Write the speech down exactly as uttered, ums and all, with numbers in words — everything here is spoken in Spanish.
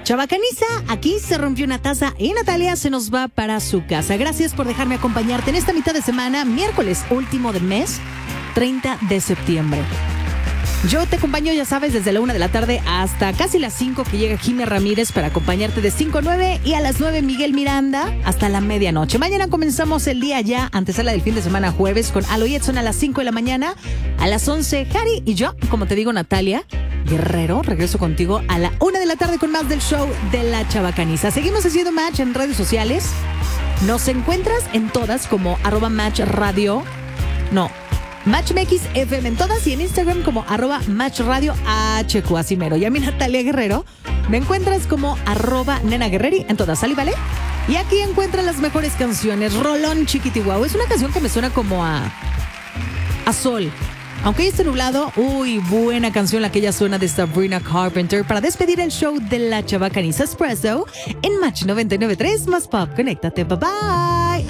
Chabacaniza, aquí se rompió una taza y Natalia se nos va para su casa. Gracias por dejarme acompañarte en esta mitad de semana, miércoles último del mes, treinta de septiembre. Yo te acompaño, ya sabes, desde la una de la tarde hasta casi las cinco, que llega Jimmy Ramírez para acompañarte de cinco a nueve, y a las nueve Miguel Miranda hasta la medianoche. Mañana comenzamos el día ya, antesala del fin de semana, jueves, con Alo y Edson a las cinco de la mañana. A las once, Harry y yo, como te digo, Natalia Guerrero, regreso contigo a la una de la tarde con más del show de la Chabacaniza. Seguimos haciendo match en redes sociales. Nos encuentras en todas como arroba match radio. No, MatchMX F M en todas, y en Instagram como arroba Match Radio H Q, así mero. Y a mí, Natalia Guerrero, me encuentras como arroba Nena Guerreri en todas, ¿sale, vale? Y aquí encuentras las mejores canciones. Rolón Chiquitihuahua es una canción que me suena como a a sol. Aunque ya esté nublado, uy, buena canción la que ya suena de Sabrina Carpenter para despedir el show de la Chabacaniza Espresso en Match noventa y nueve punto tres más Pop. Conéctate, bye bye.